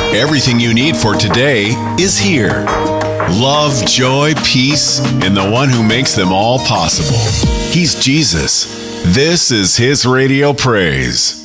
Everything you need for today is here. Love, joy, peace, and the one who makes them all possible. He's Jesus. This is His Radio Praise.